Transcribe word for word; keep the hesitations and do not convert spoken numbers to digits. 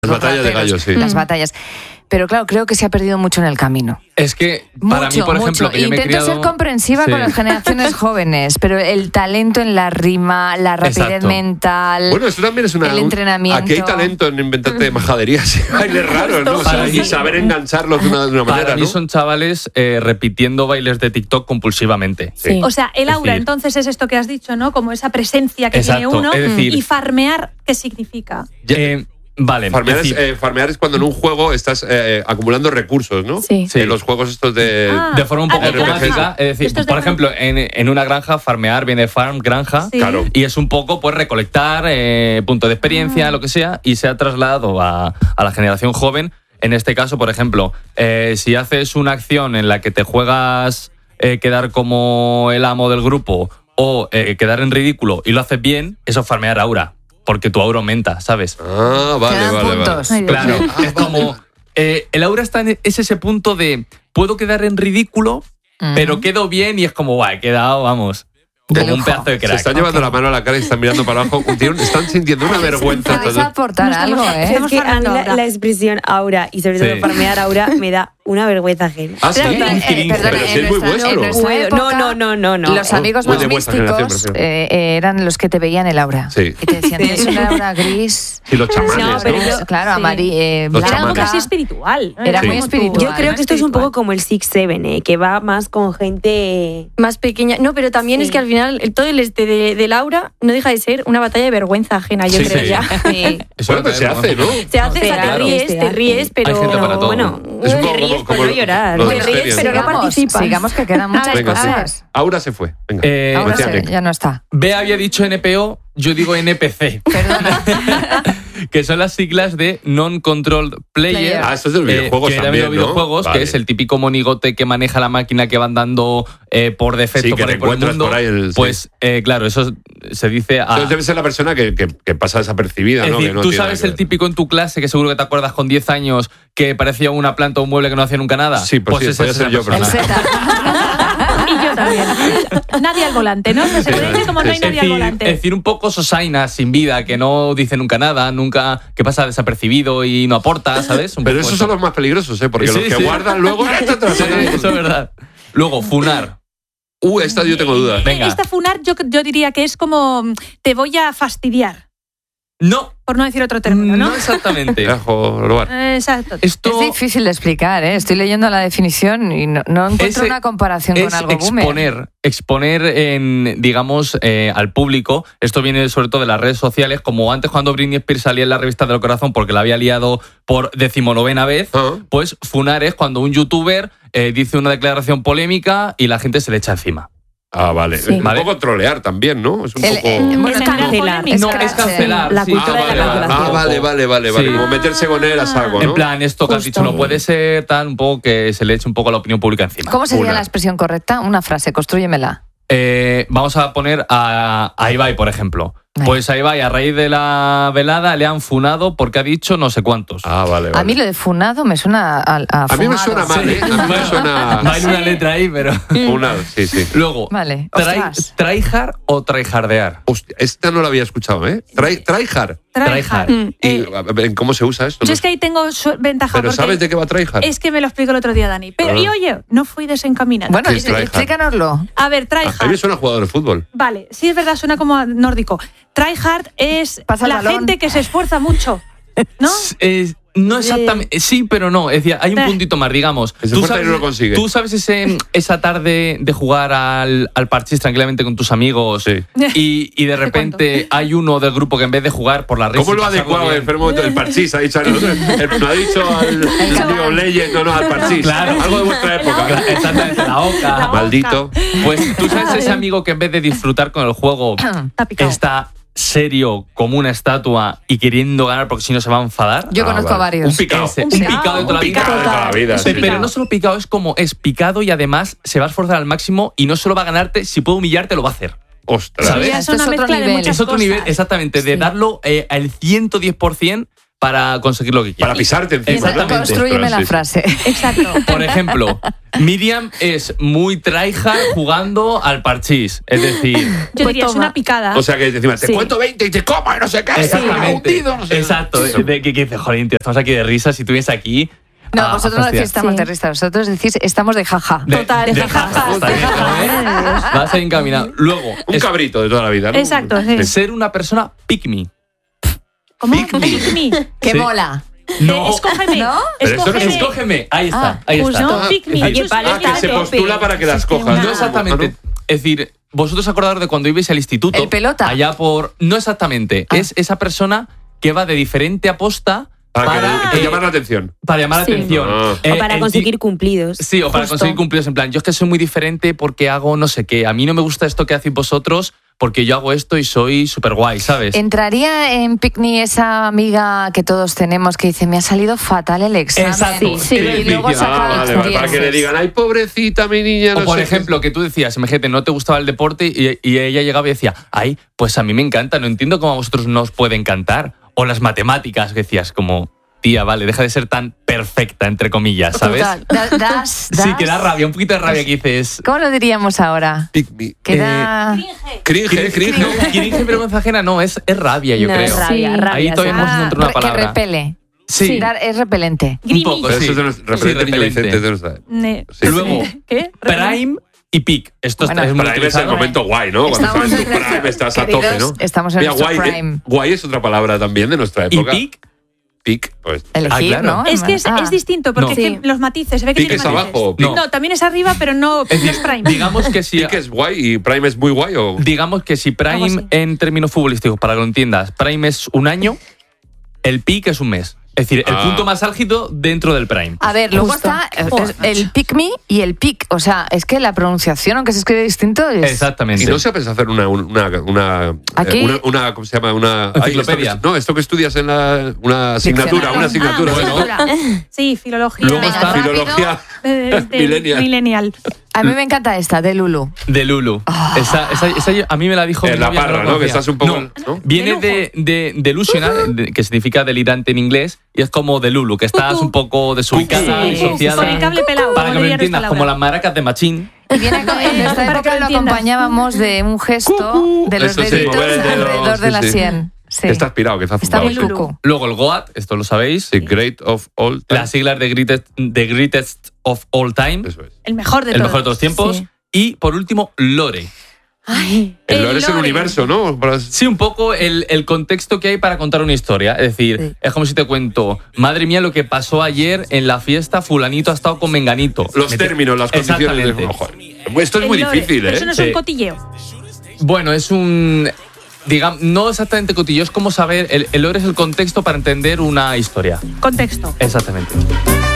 Las batallas de gallos, sí. Las batallas. Pero claro, creo que se ha perdido mucho en el camino. Es que para mucho, mí, por ejemplo, mucho. que yo me he Intento criado... ser comprensiva sí. con las generaciones jóvenes, pero el talento en la rima, la rapidez Exacto. mental, bueno, esto también es una, el entrenamiento. Aquí hay talento en inventarte majaderías y bailes raros, ¿no? Para y mí- saber engancharlos de una, de una Para manera, mí ¿no? son chavales eh, repitiendo bailes de TikTok compulsivamente. Sí. O sea, el Es aura, decir- entonces es esto que has dicho, ¿no? Como esa presencia que Exacto, tiene uno. es decir- Y farmear, ¿qué significa? Eh, vale, Farmear es es, decir, eh, farmear es cuando en un juego estás eh, acumulando recursos, ¿no? Sí. Sí. En los juegos estos de... Ah. de forma un poco Ah, de granja. automática. Es decir, Esto es de por granja. ejemplo, en, en una granja, farmear viene de farm, granja. Sí. Claro. Y es un poco, pues, recolectar, eh, punto de experiencia, Ah. lo que sea, y se ha trasladado a, a la generación joven. En este caso, por ejemplo, eh, si haces una acción en la que te juegas eh, quedar como el amo del grupo o eh, quedar en ridículo y lo haces bien, eso es farmear aura, porque tu aura aumenta, ¿sabes? Ah, vale, Quedan vale, puntos. vale. Claro, Ah, es como... eh, el aura está en, es ese punto de puedo quedar en ridículo, Ujú. pero quedo bien y es como, guay, he quedado, vamos, De como un lujo. pedazo de Se crack. están llevando la mano a la cara y están mirando para abajo. Tienen- Están sintiendo una vergüenza. Podéis todos. aportar No estamos- algo, ¿eh? Es que a mí farmeando la, aura. la expresión aura y sobre todo Sí. farmear aura me da una vergüenza ajena. Ah, sí. Pero, eh, Un kiringo, perdona, pero si en es muy nuestra- vuestro. en nuestra Puedo. época, No, no, no, no, no. Los amigos Muy más de vuestra generación, místicos prefiero. eh, eh, eran los que te veían el aura. Sí. Y te decían, Sí. tienes una aura gris. Sí, los chamanes, No, ¿no? pero Pues, yo- claro, sí. amarillo, eh, Los Era algo chamanes. casi espiritual. ¿no? Era muy como tú- espiritual. Yo creo que esto es un espiritual. poco como el Six Seven, eh, que va más con gente... Más pequeña. No, pero también Sí. es que al final el- todo el este de, de Laura no deja de ser una batalla de vergüenza ajena, yo Sí, creo sí. ya. Sí. Eso Bueno, pues se hace, ¿no? Se hace, o sea, te Claro. ríes, te ríes, pero... Hay gente para todo. Bueno, Es un te poco ríes como- por como no llorar. lo de Te las ríes, ferias. pero no Sigamos, participas. sigamos que quedan muchas Venga, sí. cosas. Aura se fue. Venga. Eh, Ahora decía se- Nick. ya no está. B había dicho N P O, yo digo N P C, Perdona. que son las siglas de Non-Controlled Player. Player. Ah, esto es de los eh, videojuegos que también, de los videojuegos, ¿no? que Vale. es el típico monigote que maneja la máquina que van dando eh, por defecto Sí, que por te ahí por el encuentras mundo. por ahí el- sí. Pues, eh, claro, eso se dice a... Entonces debe ser la persona que, que, que pasa desapercibida, Es ¿no? decir, Que no tú tiene sabes nada el que ver. típico en tu clase, que seguro que te acuerdas con diez años, que parecía una planta o un mueble que no hacía nunca nada. Sí, pues sí, esa podía es ser esa yo, pero El persona. Z. Y yo también. Nadie al volante, ¿no? Se puede decir como no hay Es nadie al decir, volante. es decir, un poco sosaina, sin vida, que no dice nunca nada, nunca, que pasa desapercibido y no aporta, ¿sabes? Un Pero poco esos eso. son los más peligrosos, ¿eh? Porque Sí, los que sí. guardan luego... Sí, eso es verdad. Luego, funar. Uh, esta yo tengo dudas. Venga. Esta funar yo, yo diría que es como te voy a fastidiar, No, por no decir otro término, ¿no? no exactamente. Dejo lugar. Exacto. Esto Es difícil de explicar, ¿eh? Estoy leyendo la definición y no, no encuentro Ese- una comparación con es algo boomer. exponer, exponer en, digamos, eh, al público. Esto viene sobre todo de las redes sociales, como antes cuando Britney Spears salía en la revista del corazón porque la había liado por decimonovena vez, Ah. pues funar es cuando un youtuber eh, dice una declaración polémica y la gente se le echa encima. Ah, vale. Sí. Un Vale. poco trolear también, ¿no? Es un El- poco... eh, bueno, Es tú- cancelar. es no, ca- es cancelar. La sí. cultura Ah, de vale, la vale. cancelación. Ah, vale, vale, vale, vale. Sí. Como meterse con él a saco, ¿no? En plan, esto que has Justo. dicho no puede ser tal, un poco que se le eche un poco a la opinión pública encima. ¿Cómo sería Una. la expresión correcta? Una frase, constrúyemela. Eh, vamos a poner a, a Ibai, por ejemplo. Vale. Pues a Ibai, a raíz de la velada, le han funado porque ha dicho no sé cuántos. Ah, vale, vale. A mí lo de funado me suena a, a A mí me fumado. suena mal, ¿eh? A mí me suena... No hay una letra ahí, pero... Una, sí, sí. Luego, Vale, try, ostras. tryhard o tryhardear. Hostia, esta no la había escuchado, ¿eh? Try, tryhard. Tryhard. Mm. ¿Y Eh, a ver, cómo se usa esto? yo No es que ahí tengo su- ventaja ¿Pero porque sabes de qué va tryhard? es que me lo explicó el otro día Dani. Pero, Ah. y oye, no fui desencaminada. Bueno, ¿Qué es tryhard? explícanoslo. A ver, A mí me tryhard. suena jugador de fútbol. Vale, sí es verdad, suena como a nórdico. Tryhard es Pasa el la balón. gente que se esfuerza mucho, ¿no? Eh, no exactamente, sí, pero no. Es decir, hay un Eh. puntito más, digamos. Que se esfuerza y no lo consigue. tú sabes ese, esa tarde de jugar al, al parchís tranquilamente con tus amigos Sí. y, y de ¿Hace repente hay uno del grupo que en vez de jugar por la risa. ¿Cómo y lo ha pasarlo adecuado el bien- enfermo el parchís? Ha dicho, no, el- no ha dicho al League of Legends, no, no, al parchís. Claro. Algo de vuestra época. Claro, exactamente, la oca. La oca. Maldito. Pues tú sabes ese amigo que en vez de disfrutar con el juego Está picado. está serio como una estatua y queriendo ganar porque si no se va a enfadar. Yo Ah, conozco vale. a varios. Un picado. Ese, Un un picado, picado de toda la Un vida. picado de toda la vida, Pe- sí. Pero no solo picado, es como es picado y además se va a esforzar al máximo y no solo va a ganarte, si puede humillarte lo va a hacer. Ostras. ¿Sabes? Sí, es Esto una es otro mezcla de nivel. muchas Es otro cosas. nivel, exactamente, de Sí. darlo eh, al ciento diez por ciento, para conseguir lo que quiere. Para pisarte encima. Exactamente. ¿no? Constrúyeme Pero la sí, sí. frase. Exacto. Por ejemplo, Miriam es muy tryhard jugando al parchís. Es decir, Yo Pues diría, es toma. una picada. O sea que encima te Sí. cuento veinte y te como y no sé qué. exactamente. hundido, no sé. Exacto. De, de- que, que dice, jolín, tío, estamos aquí de risas y tú vienes aquí. No, a- vosotros a no decís fastidiar. estamos Sí. de risa, vosotros decís estamos de jaja. De- Total. de jaja, está bien, ¿eh? Vas a ir encaminado. Luego, Un es- cabrito de toda la vida, ¿no? Exacto, sí. ser una persona pick me. ¿Cómo? Pick me. Pick me. ¡Qué Sí. mola! No, Eh, escógeme. ¿No? Pero esto no es- Escógeme. escógeme. Ahí está, Ah, ahí Pues está. no, pick me. Oye, Yo vale, Ah, que se tope. postula para que las cojas. No ¿no? exactamente. Ah, Es decir, vosotros acordaros de cuando ibais al instituto. ¿El pelota? Allá por. No exactamente. Ah. Es esa persona que va de diferente a posta Para, para, que, que eh, llamar la atención. para llamar Sí. la atención. Ah. Eh, O para en ti- conseguir cumplidos. Sí, o para Justo. conseguir cumplidos. En plan, yo es que soy muy diferente porque hago no sé qué. A mí no me gusta esto que hacéis vosotros porque yo hago esto y soy súper guay, ¿sabes? ¿Entraría en Picnic esa amiga que todos tenemos que dice, me ha salido fatal el examen? Exacto. Sí, Sí, y luego sí, saca Ah, vale, vale, para que le dieces. digan, ay, pobrecita mi niña. O no por sé ejemplo, que tú decías, imagínate, no te gustaba el deporte y, y ella llegaba y decía, ay, pues a mí me encanta, no entiendo cómo a vosotros no os puede encantar. O las matemáticas, que decías, como, tía, vale, deja de ser tan perfecta, entre comillas, ¿sabes? Total. Da- das- Sí, das- que da rabia, un poquito de rabia que dices. ¿Cómo lo diríamos ahora? qué. Pick me. Que da... Cringe, cringe. No, cringe y vergüenza ajena no, es, es rabia, yo No, creo. es rabia, Sí. rabia. Ahí todavía sí. hemos encontrado una re- que palabra. repele. Sí, Dar- es repelente. un poco, Pero sí. eso es de nuestro referente Sí, niño repelente. Vicente de nuestra. Ne- Sí. Luego, ¿Qué? Prime y Peak. Esto Bueno, es muy Prime es el utilizado. momento guay, ¿no? Cuando Estamos estás en en tu nuestro- prime, estás a queridos, tope, ¿no? estamos en Mira, nuestro guay, prime. eh, guay es otra palabra también de nuestra Y época. Peak, Peak, pues. Elegir, Ah, claro. ¿no? Es que es, Ah. es distinto, porque No. es que Sí. los matices, se ve que Peak tiene es matices. abajo. No. No, también es arriba, pero no, es no es prime. digamos que si... Peak es guay y Prime es muy guay o. Digamos que si Algo Prime, así. en términos futbolísticos, para que lo entiendas, Prime es un año, el Peak es un mes. Es decir, el Ah. punto más álgido dentro del Prime. A ver, luego Justo. está eh, es el pick me y el pick. O sea, es que la pronunciación, aunque se escribe distinto, es... Exactamente. Y no se ha pensado hacer una, una, una, Aquí- eh, una, una- ¿cómo se llama? Una ay, Enciclopedia. esto que- no, esto que estudias en la, una asignatura, Diccionario. una asignatura. Ah, bueno, Sí, filología. Luego Venga, está- rápido. filología Eh, de- millennial. millennial. A mí me encanta esta, de Lulu. De Lulu. Esa, esa- esa yo- a mí me la dijo En mi la novia, parra, la ¿no? Que conocía. estás un poco. No, ¿no? viene De de, de, delusional, de- que significa delirante en inglés, y es como de Lulu, que estás Cucú. un poco desubicada, Sí, disociada. Con el cable pelado. Para que como me diría nuestra entiendas, como Laura. las maracas de Machín. Y viene a- en esta Para que época lo lo entiendas. acompañábamos de un gesto de los Eso sí, deditos mover el dedo, alrededor de sí, la sí. sien. Sí. Que está aspirado, que está Está zumbado, muy sí. cucu. Luego el Goat, esto lo sabéis. The Great of All Time. Las siglas de greatest, de greatest of All Time. Eso es. El mejor de El todos. mejor de todos los tiempos. Sí. Y por último, Lore. El El lore es el lore. universo, ¿no? Para- Sí, un poco el, el contexto que hay para contar una historia. Es decir, Sí. es como si te cuento, madre mía, lo que pasó ayer en la fiesta, fulanito ha estado con menganito. Los Me- términos, las condiciones. De... Exactamente. Ojo, esto es El muy lore. difícil, Pero ¿eh? Eso no es Sí. un cotilleo. Bueno, es un... Digamos, no exactamente cotillo, es como saber... El, el lore es el contexto para entender una historia. Contexto. Exactamente.